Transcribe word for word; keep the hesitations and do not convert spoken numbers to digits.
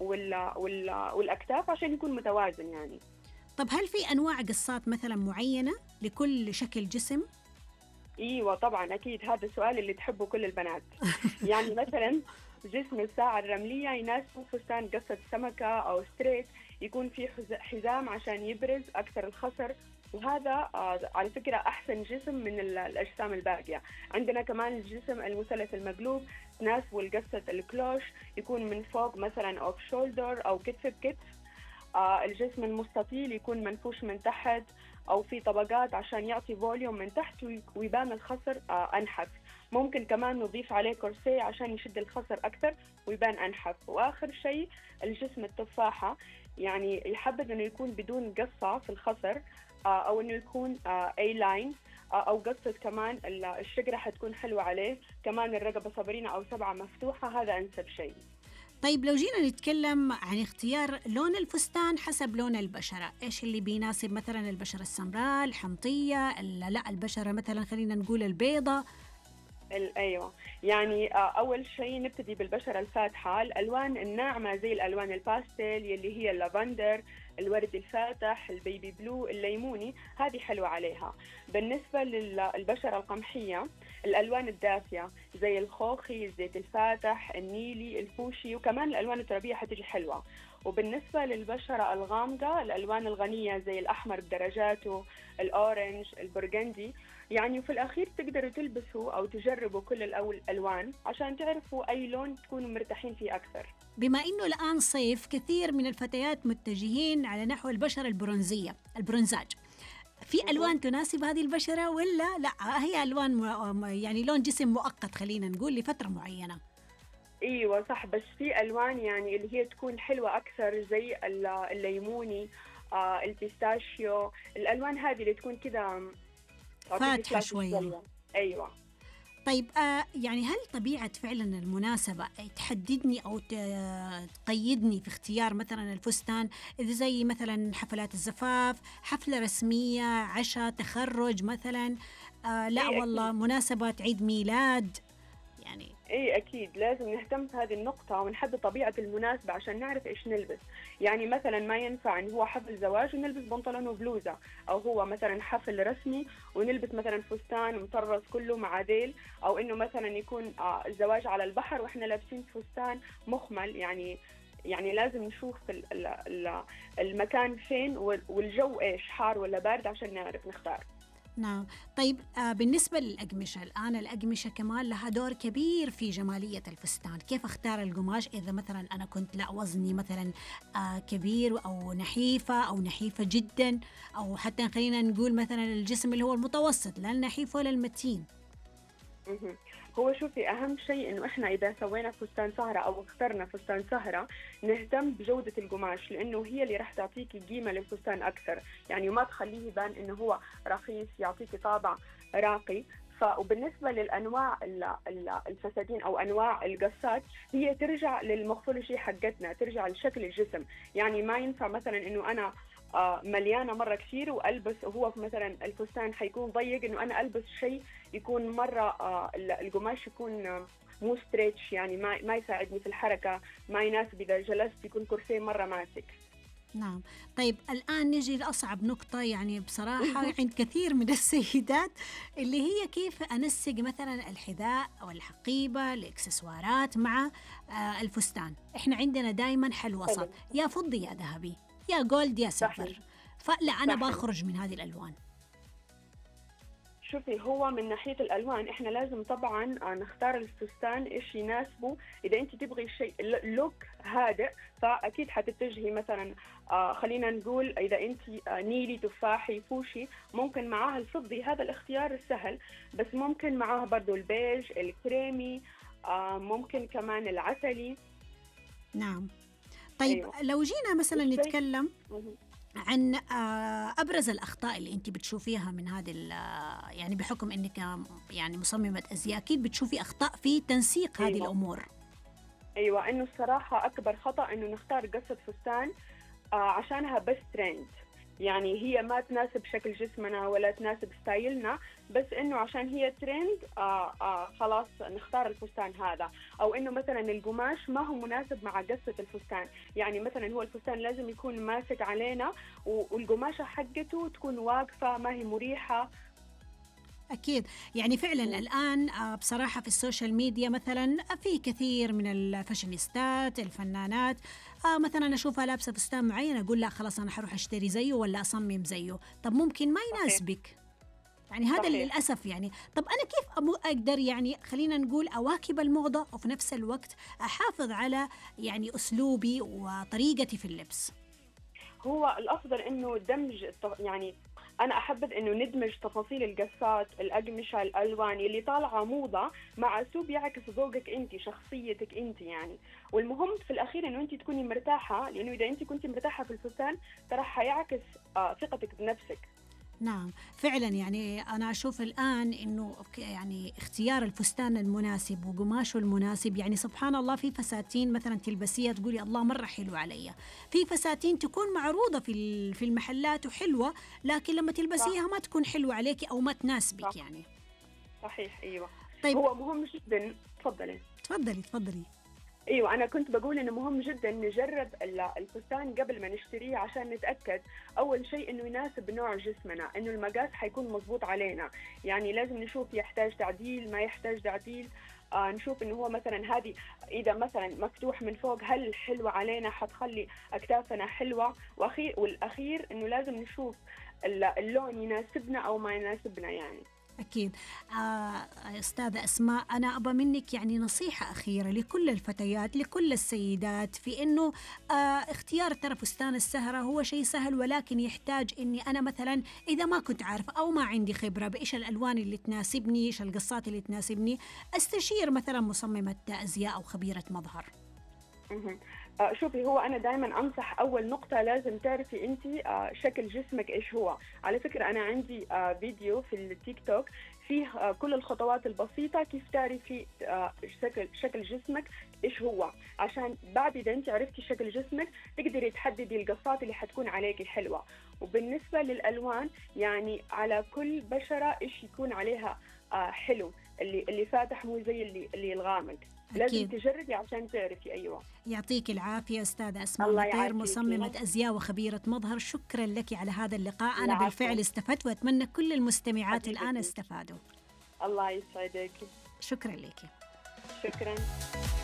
وال وال والاكتاف عشان يكون متوازن يعني. طب هل في أنواع قصات مثلا معينة لكل شكل جسم؟ ايوه طبعا اكيد، هذا السؤال اللي تحبه كل البنات. يعني مثلا جسم الساعة الرملية يناسبه فستان قصة سمكة او ستريت، يكون فيه حزام عشان يبرز اكثر الخصر، وهذا آه على فكرة أحسن جسم من الأجسام الباقية. عندنا كمان الجسم المثلث المقلوب تناسبه القصة الكلوش، يكون من فوق مثلا أوف شولدر أو كتف بكتف. آه الجسم المستطيل يكون منفوش من تحت أو في طبقات عشان يعطي فوليوم من تحت ويبان الخصر آه أنحف. ممكن كمان نضيف عليه كورسيه عشان يشد الخصر أكثر ويبان أنحف. وآخر شيء الجسم التفاحة، يعني يحبذ أنه يكون بدون قصة في الخصر أو أنه يكون أي لاين أو قصة كمان الشقرة حتكون حلوة عليه. كمان الرقبة صبرينة أو سبعة مفتوحة، هذا أنسب شيء. طيب لو جينا نتكلم عن اختيار لون الفستان حسب لون البشرة، إيش اللي بيناسب مثلا البشرة السمراء، الحمضية، لا البشرة مثلا خلينا نقول البيضة؟ ايوه، يعني اول شيء نبتدي بالبشره الفاتحه، الالوان الناعمه زي الالوان الباستيل يلي هي اللافندر، الورد الفاتح، البيبي بلو، الليموني، هذه حلوه عليها. بالنسبه للبشره القمحيه الالوان الدافيه زي الخوخي، الزيت الفاتح، النيلي، الفوشي، وكمان الالوان الترابيه حتجي حلوه. وبالنسبه للبشره الغامقه الالوان الغنيه زي الاحمر بدرجاته، الاورنج، البرغندي يعني. وفي الأخير تقدروا تلبسوا أو تجربوا كل الألوان عشان تعرفوا أي لون تكونوا مرتاحين فيه أكثر. بما إنه الآن صيف كثير من الفتيات متجهين على نحو البشرة البرونزية، البرونزاج، في ألوان تناسب هذه البشرة ولا لا هي ألوان يعني لون جسم مؤقت خلينا نقول لفترة معينة؟ ايوه صح، بس في ألوان يعني اللي هي تكون حلوة أكثر زي الليموني، آه البيستاشيو، الألوان هذه اللي تكون كده فاتحة شوية. أيوة. طيب آه يعني هل طبيعة فعلا المناسبة تحددني أو تقيدني في اختيار مثلا الفستان؟ إذا زي مثلا حفلات الزفاف، حفلة رسمية، عشاء، تخرج مثلا، آه لا إيه والله أكيد. مناسبة عيد ميلاد يعني. ايه اكيد لازم نهتم في هذه النقطة ونحدد طبيعة المناسبة عشان نعرف ايش نلبس. يعني مثلا ما ينفع ان هو حفل زواج ونلبس بنطلون وبلوزة، او هو مثلا حفل رسمي ونلبس مثلا فستان مطرز كله مع ديل، او انه مثلا يكون آه الزواج على البحر واحنا لابسين فستان مخمل. يعني يعني لازم نشوف المكان فين والجو ايش، حار ولا بارد، عشان نعرف نختار. نعم. طيب آه بالنسبة للأقمشة، الآن الأقمشة كمان لها دور كبير في جمالية الفستان. كيف أختار القماش إذا مثلا أنا كنت لا وزني مثلا آه كبير أو نحيفة أو نحيفة جدا، أو حتى خلينا نقول مثلا الجسم اللي هو المتوسط، لا النحيف ولا المتين؟ هو شوفي أهم شيء إنه إحنا إذا سوينا فستان سهرة أو اخترنا فستان سهرة نهتم بجودة القماش، لأنه هي اللي راح تعطيكي قيمة للفستان أكثر يعني، وما تخليه يبان إنه هو رخيص، يعطيكي طابع راقي. وبالنسبة للأنواع الفساتين أو أنواع القصات هي ترجع للمورفولوجي حقتنا، ترجع لشكل الجسم. يعني ما ينفع مثلا إنه أنا مليانة مرة كثير وألبس وهو مثلا الفستان حيكون ضيق، إنه أنا ألبس شيء يكون مرة القماش يكون مو ستريتش، يعني ما ما يساعدني في الحركة، ما يناسب إذا جلست يكون كرسي مرة ماسك. نعم. طيب الآن نجي لأصعب نقطة يعني بصراحة عند كثير من السيدات، اللي هي كيف أنسق مثلا الحذاء أو الحقيبة الإكسسوارات مع آه الفستان. إحنا عندنا دايما حل وسط، يا فضي يا ذهبي، يا جولد يا سيلفر، فلا أنا بخرج من هذه الألوان. شوفي هو من ناحية الألوان إحنا لازم طبعا نختار الفستان إيش يناسبه. إذا أنت تبغي شيء لوك هادئ فأكيد حتتجهي مثلا آه خلينا نقول إذا أنت آه نيلي، تفاحي، فوشي، ممكن معاها الفضي، هذا الاختيار السهل. بس ممكن معاها برضو البيج، الكريمي، آه ممكن كمان العسلي. نعم. طيب أيوة. لو جينا مثلا نتكلم عن أبرز الأخطاء اللي أنت بتشوفيها من هذه يعني بحكم أنك يعني مصممة أزياء، أكيد بتشوفي أخطاء في تنسيق هذه أيوة. الأمور. أيوة، إنه الصراحة أكبر خطأ إنه نختار قصة فستان آه عشانها بس ترند. يعني هي ما تناسب شكل جسمنا ولا تناسب ستايلنا، بس انه عشان هي ترند آه آه خلاص نختار الفستان هذا، او انه مثلا القماش ما هو مناسب مع قصة الفستان. يعني مثلا هو الفستان لازم يكون ماسك علينا، والقماشة حقته تكون واقفة ما هي مريحة. أكيد، يعني فعلا مم. الآن آه، بصراحة في السوشيال ميديا مثلا في كثير من الفاشينيستات الفنانات، آه مثلا أشوفها لابسة فستان معين أقول لا خلاص أنا حروح أشتري زيه ولا أصمم زيه. طب ممكن ما صحيح. يناسبك، يعني هذا صحيح. للأسف. يعني طب أنا كيف أمو- أقدر يعني خلينا نقول أواكب الموضة وفي نفس الوقت أحافظ على يعني أسلوبي وطريقتي في اللبس؟ هو الأفضل إنه دمج الت- يعني أنا أحبذ إنه ندمج تفاصيل القصات، الأقمشة، الألوان اللي طالعة موضة مع أسلوب يعكس ذوقك أنت، شخصيتك أنت يعني. والمهم في الأخير إنه أنت تكوني مرتاحة، لأنه إذا أنت كنتي مرتاحة في الفستان ترى حيعكس آه، ثقتك بنفسك. نعم فعلا، يعني أنا أشوف الآن إنه ك- يعني اختيار الفستان المناسب وقماشه المناسب، يعني سبحان الله في فساتين مثلا تلبسيها تقولي الله مرة حلو عليا، في فساتين تكون معروضة في ال- في المحلات وحلوة، لكن لما صح. تلبسيها ما تكون حلوة عليكي أو ما تناسبك صح. يعني. صحيح. أيوة. طيب هو مهم جدا. تفضلي. تفضلي تفضلي. ايوه، انا كنت بقول انه مهم جدا نجرب ال- الفستان قبل ما نشتريه عشان نتاكد اول شيء انه يناسب نوع جسمنا، انه المقاس حيكون مضبوط علينا. يعني لازم نشوف يحتاج تعديل ما يحتاج تعديل. آه نشوف انه هو مثلا هذه اذا مثلا مفتوح من فوق هل حلوه علينا، حتخلي اكتافنا حلوه. واخير والاخير انه لازم نشوف ال- اللون يناسبنا او ما يناسبنا يعني. أكيد. آه أستاذة أسماء، أنا أبى منك يعني نصيحة أخيرة لكل الفتيات لكل السيدات في إنه آه اختيار ترى فستان السهرة هو شيء سهل، ولكن يحتاج إني أنا مثلا إذا ما كنت عارفة أو ما عندي خبرة بإيش الألوان اللي تناسبني، إيش القصات اللي تناسبني، أستشير مثلا مصممة أزياء أو خبيرة مظهر. مهم. آه، شوفي، هو أنا دائما أنصح أول نقطة لازم تعرفي أنت آه، شكل جسمك إيش هو. على فكرة أنا عندي آه، فيديو في التيك توك فيه آه، كل الخطوات البسيطة كيف تعرفي آه، شكل شكل جسمك إيش هو، عشان بعد إذا أنت عرفتي شكل جسمك تقدري تحددي القصات اللي حتكون عليكي حلوة. وبالنسبة للألوان يعني على كل بشرة إيش يكون عليها آه، حلو، اللي اللي فاتح مو زي اللي اللي الغامق. لازم أكيد. تجربي عشان تعرفي. أيوة. يعطيك العافية أستاذة أسماء الله مطير، يعافيكي. مصممة أزياء وخبيرة مظهر، شكرا لك على هذا اللقاء، أنا العفو. بالفعل استفدت وأتمنى كل المستمعات الآن حبيبتي. استفادوا. الله يسعدك. شكرا لك. شكرا.